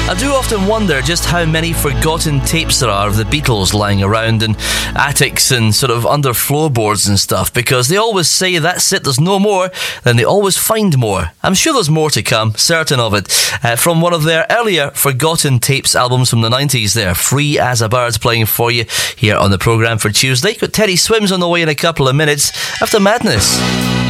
I do often wonder just how many forgotten tapes there are of the Beatles lying around in attics and sort of under floorboards and stuff, because they always say that's it, there's no more, then they always find more. I'm sure there's more to come, certain of it. From one of their earlier forgotten tapes albums from the 90s there, Free as a Bird, playing for you here on the programme for Tuesday. Got Teddy Swims on the way in a couple of minutes after Madness.